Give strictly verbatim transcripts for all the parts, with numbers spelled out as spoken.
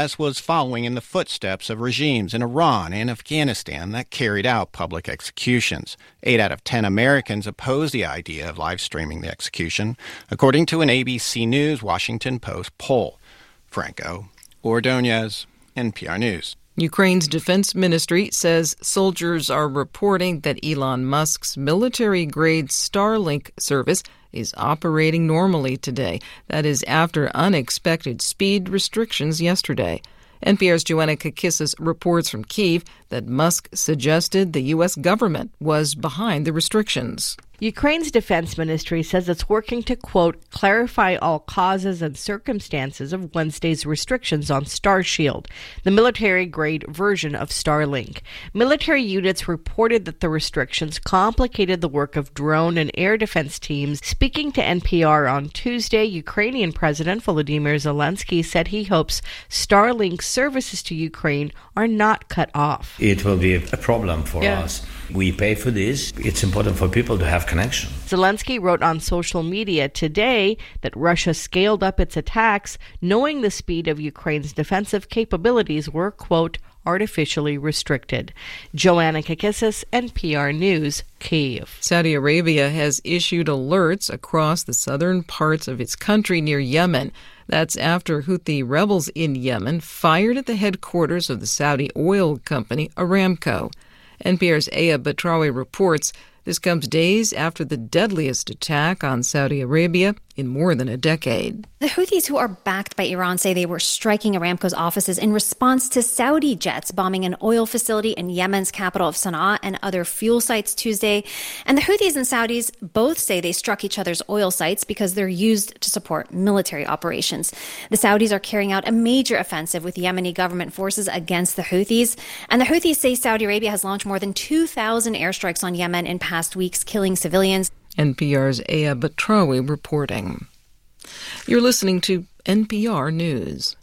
U S was following in the footsteps of regimes in Iran and Afghanistan that carried out public executions. Eight out of ten Americans oppose the idea of live streaming the execution, according to an A B C News Washington Post poll. Franco Ordonez, N P R News. Ukraine's defense ministry says soldiers are reporting that Elon Musk's military-grade Starlink service is operating normally today. That is after unexpected speed restrictions yesterday. N P R's Joanna Kakissis reports from Kyiv that Musk suggested the U S government was behind the restrictions. Ukraine's defense ministry says it's working to, quote, clarify all causes and circumstances of Wednesday's restrictions on Starshield, the military-grade version of Starlink. Military units reported that the restrictions complicated the work of drone and air defense teams. Speaking to N P R on Tuesday, Ukrainian President Volodymyr Zelensky said he hopes Starlink services to Ukraine are not cut off. It will be a problem for yeah. us. We pay for this. It's important for people to have connection. Zelensky wrote on social media today that Russia scaled up its attacks, knowing the speed of Ukraine's defensive capabilities were, quote, artificially restricted. Joanna Kakissis, N P R News, Kyiv. Saudi Arabia has issued alerts across the southern parts of its country near Yemen. That's after Houthi rebels in Yemen fired at the headquarters of the Saudi oil company Aramco. N P R's Aya Batrawi reports this comes days after the deadliest attack on Saudi Arabia in more than a decade. The Houthis, who are backed by Iran, say they were striking Aramco's offices in response to Saudi jets bombing an oil facility in Yemen's capital of Sana'a and other fuel sites Tuesday. And the Houthis and Saudis both say they struck each other's oil sites because they're used to support military operations. The Saudis are carrying out a major offensive with Yemeni government forces against the Houthis. And the Houthis say Saudi Arabia has launched more than two thousand airstrikes on Yemen in past weeks, killing civilians. N P R's Aya Batrawi reporting. You're listening to N P R News.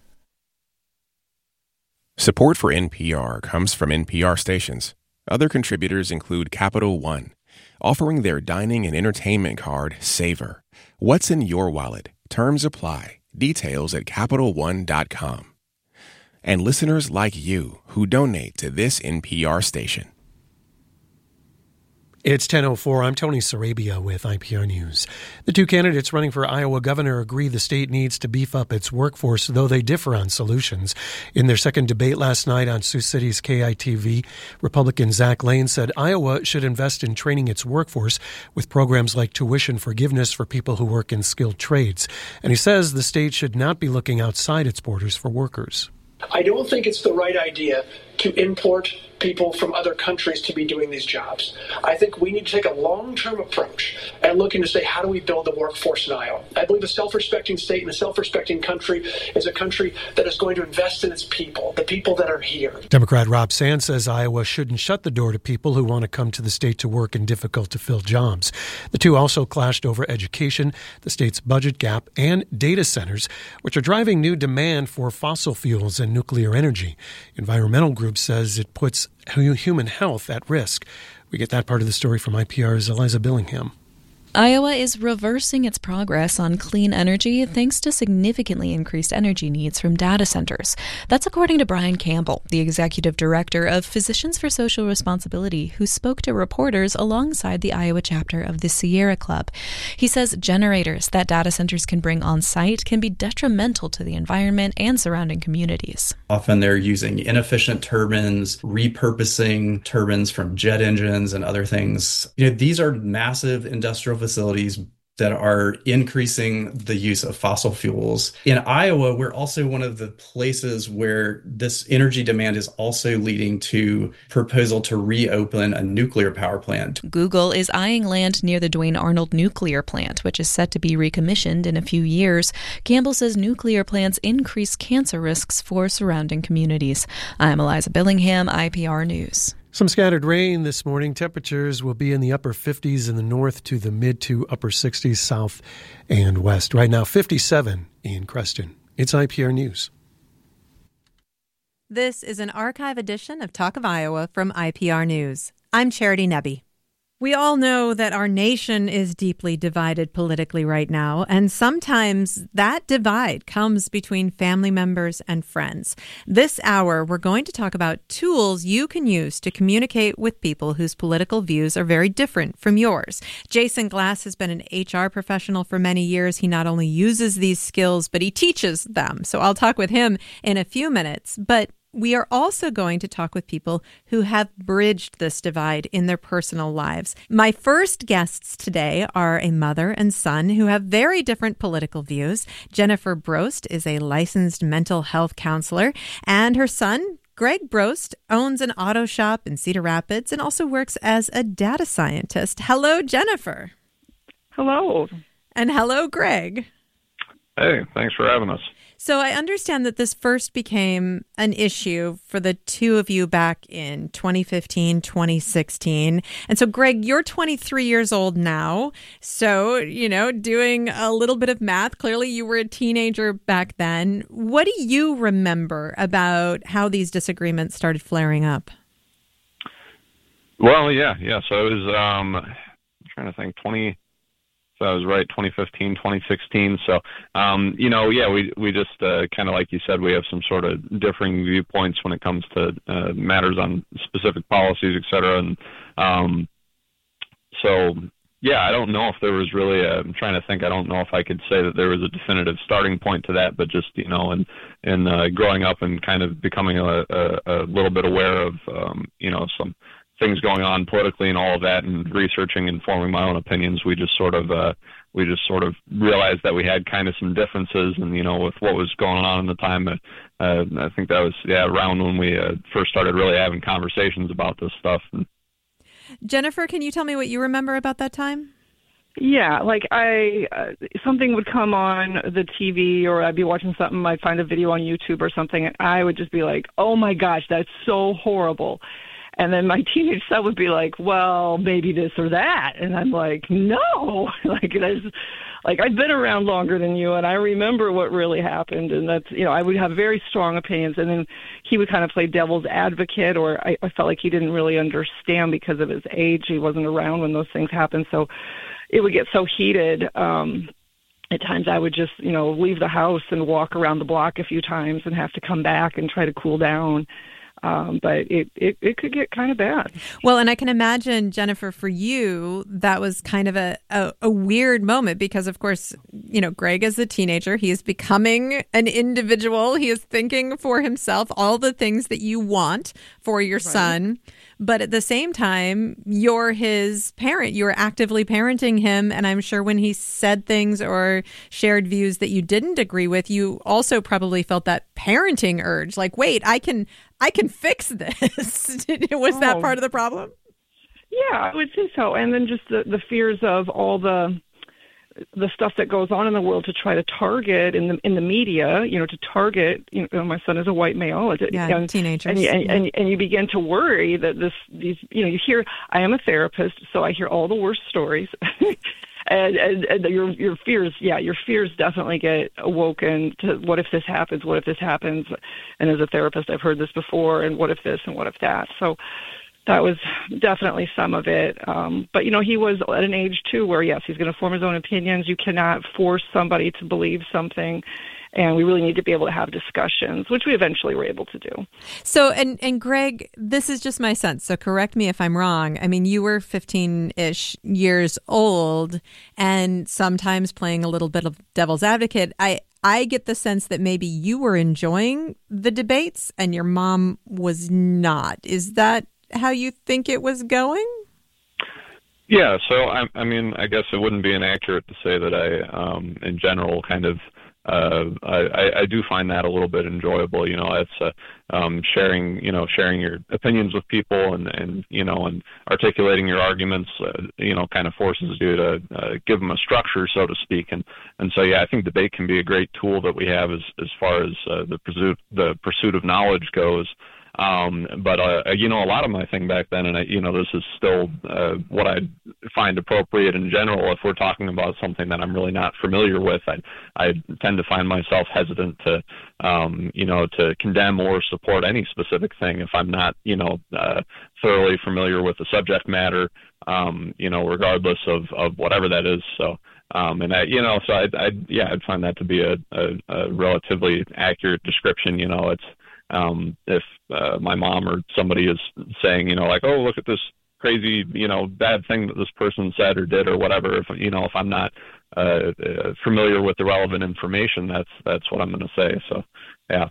Support for N P R comes from N P R stations. Other contributors include Capital One, offering their dining and entertainment card, Savor. What's in your wallet? Terms apply. Details at Capital One dot com. And listeners like you who donate to this N P R station. It's ten oh four. I'm Tony Sarabia with I P R News. The two candidates running for Iowa governor agree the state needs to beef up its workforce, though they differ on solutions. In their second debate last night on Sioux City's K I T V, Republican Zach Lane said Iowa should invest in training its workforce with programs like tuition forgiveness for people who work in skilled trades. And he says the state should not be looking outside its borders for workers. I don't think it's the right idea to import people from other countries to be doing these jobs. I think we need to take a long-term approach and look into say, how do we build the workforce in Iowa? I believe a self-respecting state and a self-respecting country is a country that is going to invest in its people, the people that are here. Democrat Rob Sand says Iowa shouldn't shut the door to people who want to come to the state to work in difficult-to-fill jobs. The two also clashed over education, the state's budget gap, and data centers, which are driving new demand for fossil fuels and nuclear energy. Environmental Group says it puts human health at risk. We get that part of the story from I P R's Eliza Billingham. Iowa is reversing its progress on clean energy thanks to significantly increased energy needs from data centers. That's according to Brian Campbell, the executive director of Physicians for Social Responsibility, who spoke to reporters alongside the Iowa chapter of the Sierra Club. He says generators that data centers can bring on site can be detrimental to the environment and surrounding communities. Often they're using inefficient turbines, repurposing turbines from jet engines and other things. You know, these are massive industrial facilities that are increasing the use of fossil fuels. In Iowa, we're also one of the places where this energy demand is also leading to proposal to reopen a nuclear power plant. Google is eyeing land near the Duane Arnold nuclear plant, which is set to be recommissioned in a few years. Campbell says nuclear plants increase cancer risks for surrounding communities. I'm Eliza Billingham, I P R News. Some scattered rain this morning. Temperatures will be in the upper fifties in the north to the mid to upper sixties south and west. Right now, fifty-seven in Creston. It's I P R News. This is an archive edition of Talk of Iowa from I P R News. I'm Charity Nebbe. We all know that our nation is deeply divided politically right now, and sometimes that divide comes between family members and friends. This hour, we're going to talk about tools you can use to communicate with people whose political views are very different from yours. Jason Glass has been an H R professional for many years. He not only uses these skills, but he teaches them. So I'll talk with him in a few minutes. But we are also going to talk with people who have bridged this divide in their personal lives. My first guests today are a mother and son who have very different political views. Jennifer Brost is a licensed mental health counselor, and her son, Greg Brost, owns an auto shop in Cedar Rapids and also works as a data scientist. Hello, Jennifer. Hello. And hello, Greg. Hey, thanks for having us. So I understand that this first became an issue for the two of you back in twenty fifteen, twenty sixteen. And so, Greg, you're twenty-three years old now. So, you know, doing a little bit of math, clearly you were a teenager back then. What do you remember about how these disagreements started flaring up? Well, yeah, yeah. So it was, um, I'm trying to think, twenty So I was right, twenty fifteen, twenty sixteen. So, um, you know, yeah, we we just uh, kind of like you said, we have some sort of differing viewpoints when it comes to uh, matters on specific policies, et cetera. And um, so, yeah, I don't know if there was really a, I'm trying to think, I don't know if I could say that there was a definitive starting point to that, but just, you know, and, and uh, growing up and kind of becoming a, a, a little bit aware of, um, you know, some things going on politically and all of that, and researching and forming my own opinions, we just sort of uh, we just sort of realized that we had kind of some differences, and you know, with what was going on at the time, uh, uh, I think that was yeah around when we uh, first started really having conversations about this stuff. And Jennifer, can you tell me what you remember about that time? Yeah, like I, uh, something would come on the T V, or I'd be watching something, I'd find a video on YouTube or something, and I would just be like, oh my gosh, that's so horrible. And then my teenage son would be like, well, maybe this or that. And I'm like, no, like, that's, like I've been around longer than you, and I remember what really happened. And that's, you know, I would have very strong opinions. And then he would kind of play devil's advocate, or I, I felt like he didn't really understand because of his age. He wasn't around when those things happened. So it would get so heated. Um, at times I would just, you know, leave the house and walk around the block a few times and have to come back and try to cool down. Um, but it, it, it could get kind of bad. Well, and I can imagine, Jennifer, for you, that was kind of a, a, a weird moment because, of course, you know, Greg is a teenager. He is becoming an individual. He is thinking for himself all the things that you want for your right. son. But at the same time, you're his parent. You're actively parenting him. And I'm sure when he said things or shared views that you didn't agree with, you also probably felt that parenting urge. Like, wait, I can I can fix this. Was oh. that part of the problem? Yeah, I would say so. And then just the, the fears of all the the stuff that goes on in the world to try to target in the in the media, you know, to target, you know, my son is a white male. Yeah, and, teenagers. And, and, and, and you begin to worry that this, these, you know, you hear, I am a therapist, so I hear all the worst stories. and, and, and your, your fears, yeah, your fears definitely get awoken to what if this happens, what if this happens? And as a therapist, I've heard this before, and what if this and what if that? So that was definitely some of it. Um, but, you know, he was at an age, too, where, yes, he's going to form his own opinions. You cannot force somebody to believe something. And we really need to be able to have discussions, which we eventually were able to do. So, and, and Greg, this is just my sense, so correct me if I'm wrong. I mean, you were fifteen-ish years old and sometimes playing a little bit of devil's advocate. I, I get the sense that maybe you were enjoying the debates and your mom was not. Is that how you think it was going? Yeah, so I, I mean, I guess it wouldn't be inaccurate to say that I, um, in general, kind of, uh, I, I do find that a little bit enjoyable. You know, it's uh, um, sharing, you know, sharing your opinions with people, and, and you know, and articulating your arguments. Uh, you know, kind of forces you to uh, give them a structure, so to speak. And and so, yeah, I think debate can be a great tool that we have as as far as uh, the pursuit the pursuit of knowledge goes. Um, but, uh, you know, a lot of my thing back then, and, I, you know, this is still uh, what I find appropriate in general, if we're talking about something that I'm really not familiar with, I, I tend to find myself hesitant to, um, you know, to condemn or support any specific thing if I'm not, you know, uh, thoroughly familiar with the subject matter, um, you know, regardless of, of whatever that is. So, um, and I, you know, so I, I, yeah, I'd find that to be a, a, a relatively accurate description. You know, it's, um, if, uh, my mom or somebody is saying, you know, like, oh, look at this crazy, you know, bad thing that this person said or did or whatever, if, you know, if I'm not, uh, uh familiar with the relevant information, that's, that's what I'm going to say. So, yeah.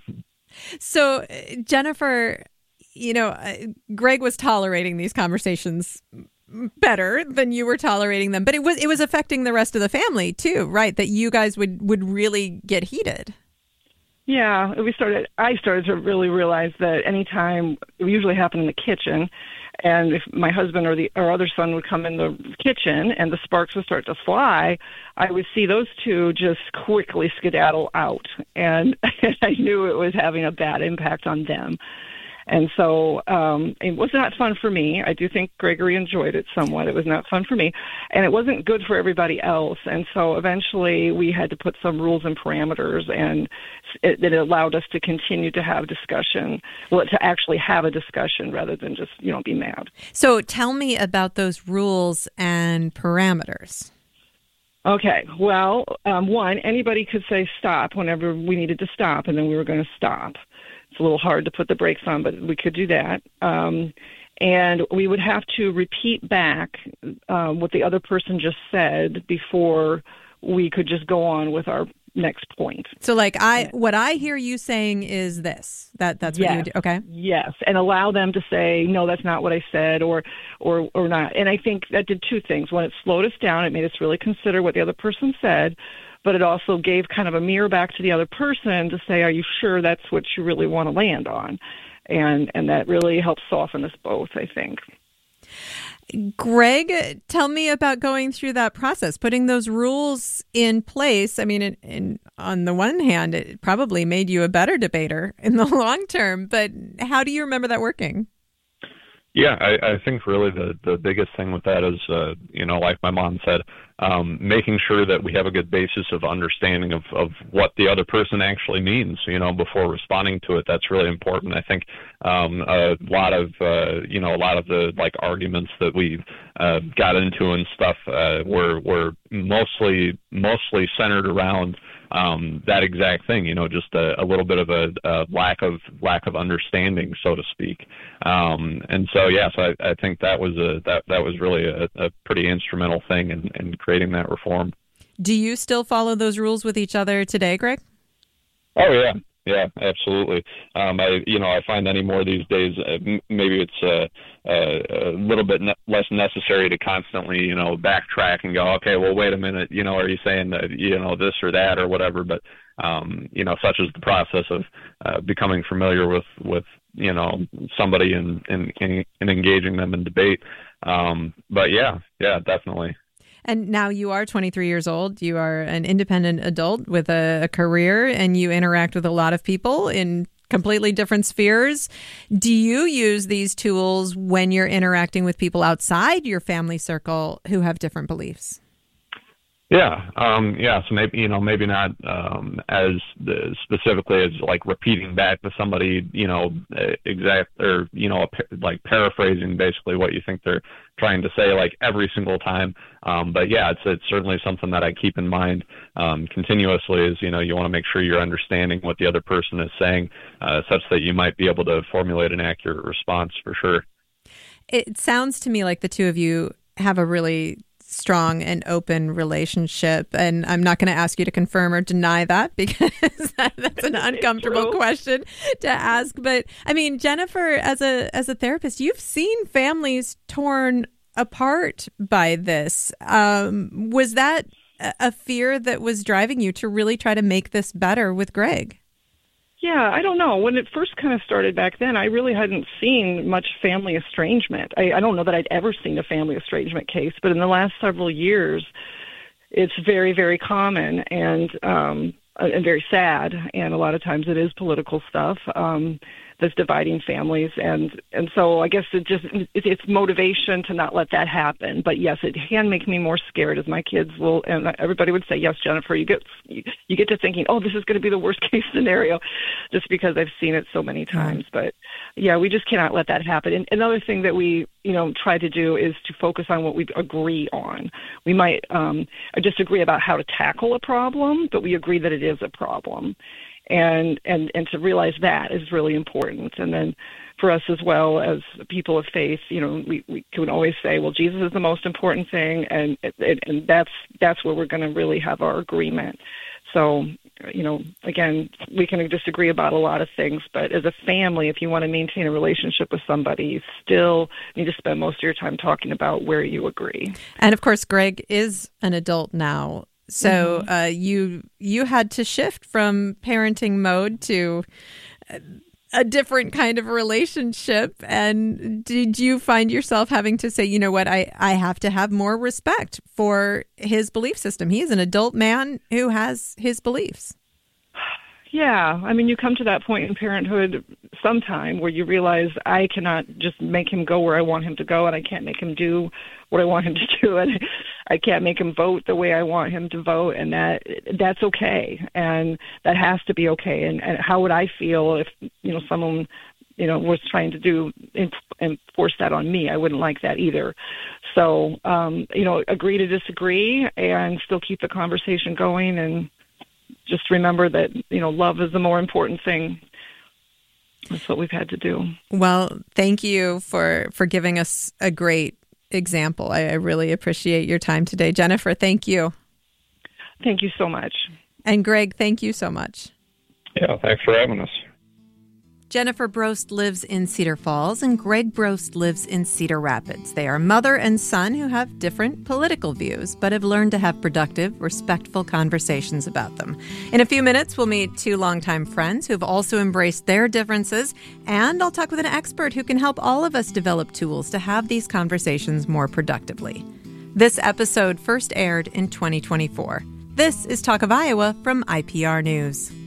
So, Jennifer, you know, Greg was tolerating these conversations better than you were tolerating them, but it was it was affecting the rest of the family too, right? That you guys would would really get heated. Yeah, we started. I started to really realize that anytime it would usually happen in the kitchen, and if my husband or the or other son would come in the kitchen and the sparks would start to fly, I would see those two just quickly skedaddle out, and I knew it was having a bad impact on them. And so um, it was not fun for me. I do think Gregory enjoyed it somewhat. It was not fun for me. And it wasn't good for everybody else. And so eventually we had to put some rules and parameters, and it, it allowed us to continue to have discussion, well, to actually have a discussion rather than just, you know, be mad. So tell me about those rules and parameters. Okay. Well, um, one, anybody could say stop whenever we needed to stop, and then we were going to stop. It's a little hard to put the brakes on, but we could do that. Um, and we would have to repeat back uh, what the other person just said before we could just go on with our next point. So, like, I, what I hear you saying is this. That that's what yes. you would do. Okay. Yes, and allow them to say, no, that's not what I said, or, or, or not. And I think that did two things. One, it slowed us down. It made us really consider what the other person said. But it also gave kind of a mirror back to the other person to say, are you sure that's what you really want to land on? And and that really helps soften us both, I think. Greg, tell me about going through that process, putting those rules in place. I mean, in, in, on the one hand, it probably made you a better debater in the long term, but how do you remember that working? Yeah, I, I think really the, the biggest thing with that is, uh, you know, like my mom said, um, making sure that we have a good basis of understanding of, of what the other person actually means, you know, before responding to it. That's really important. I think um, a lot of, uh, you know, a lot of the, like, arguments that we uh, got into and stuff uh, were, were mostly, mostly centered around um, that exact thing, you know, just a, a little bit of a, a lack of lack of understanding, so to speak. Um, and so, yeah, so I, I think that was a that that was really a, a pretty instrumental thing in, in creating that reform. Do you still follow those rules with each other today, Greg? Oh yeah. Yeah, absolutely. Um, I, you know, I find anymore these days, uh, m- maybe it's uh, uh, a little bit ne- less necessary to constantly, you know, backtrack and go, okay, well, wait a minute, you know, are you saying that, you know, this or that or whatever? But, um, you know, such is the process of uh, becoming familiar with, with, you know, somebody and, and, and engaging them in debate. Um, but yeah, yeah, definitely. And now you are twenty-three years old. You are an independent adult with a, a career, and you interact with a lot of people in completely different spheres. Do you use these tools when you're interacting with people outside your family circle who have different beliefs? Yeah, um, yeah. So maybe, you know, maybe not um, as the, specifically as like repeating back to somebody, you know, exact or, you know, like paraphrasing basically what you think they're trying to say, like every single time. Um, but yeah, it's it's certainly something that I keep in mind um, continuously. Is, you know, you want to make sure you're understanding what the other person is saying, uh, such that you might be able to formulate an accurate response for sure. It sounds to me like the two of you have a really strong and open relationship, and I'm not going to ask you to confirm or deny that because that, that's an uncomfortable question to ask. But I mean, Jennifer, as a as a therapist, you've seen families torn apart by this. Um, was that a fear that was driving you to really try to make this better with Greg? Yeah, I don't know. When it first kind of started back then, I really hadn't seen much family estrangement. I, I don't know that I'd ever seen a family estrangement case, but in the last several years, it's very, very common and um, and very sad. And a lot of times it is political stuff. Um, that's dividing families. And, and so I guess it just, it, it's motivation to not let that happen. But yes, it can make me more scared, as my kids will, and everybody would say, yes, Jennifer, you get, you, you get to thinking, oh, this is going to be the worst case scenario, just because I've seen it so many times. But yeah, we just cannot let that happen. And another thing that we, you know, try to do is to focus on what we agree on. We might um, disagree about how to tackle a problem, but we agree that it is a problem. And, and, and to realize that is really important. And then for us as well as people of faith, you know, we, we can always say, well, Jesus is the most important thing. And, and, and that's, that's where we're going to really have our agreement. So, you know, again, we can disagree about a lot of things, but as a family, if you want to maintain a relationship with somebody, you still need to spend most of your time talking about where you agree. And of course, Greg is an adult now. So mm-hmm. uh, you you had to shift from parenting mode to a different kind of relationship. And did you find yourself having to say, you know what, I, I have to have more respect for his belief system? He is an adult man who has his beliefs. Yeah. I mean, you come to that point in parenthood sometime where you realize I cannot just make him go where I want him to go, and I can't make him do what I want him to do, and I can't make him vote the way I want him to vote, and that that's okay, and that has to be okay. And, and how would I feel if, you know, someone, you know, was trying to do and force that on me? I wouldn't like that either. So, um, you know, agree to disagree and still keep the conversation going, and just remember that, you know, love is the more important thing. That's what we've had to do. Well, thank you for, for giving us a great example. I, I really appreciate your time today. Jennifer, thank you. Thank you so much. And Greg, thank you so much. Yeah, thanks for having us. Jennifer Brost lives in Cedar Falls and Greg Brost lives in Cedar Rapids. They are mother and son who have different political views, but have learned to have productive, respectful conversations about them. In a few minutes, we'll meet two longtime friends who have also embraced their differences, and I'll talk with an expert who can help all of us develop tools to have these conversations more productively. This episode first aired in twenty twenty-four. This is Talk of Iowa from I P R News.